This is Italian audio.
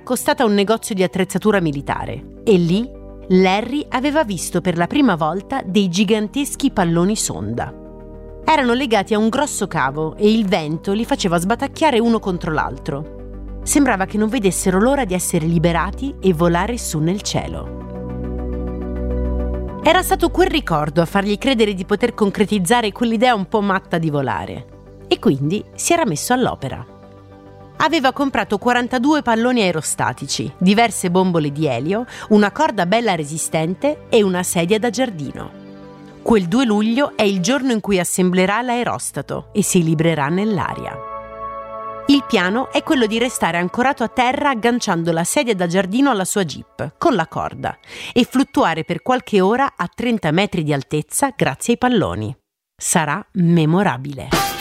accostata a un negozio di attrezzatura militare e lì Larry aveva visto per la prima volta dei giganteschi palloni sonda. Erano legati a un grosso cavo e il vento li faceva sbatacchiare uno contro l'altro. Sembrava che non vedessero l'ora di essere liberati e volare su nel cielo. Era stato quel ricordo a fargli credere di poter concretizzare quell'idea un po' matta di volare. E quindi si era messo all'opera. Aveva comprato 42 palloni aerostatici, diverse bombole di elio, una corda bella resistente e una sedia da giardino. Quel 2 luglio è il giorno in cui assemblerà l'aerostato e si librerà nell'aria. Il piano è quello di restare ancorato a terra agganciando la sedia da giardino alla sua Jeep, con la corda, e fluttuare per qualche ora a 30 metri di altezza grazie ai palloni. Sarà memorabile.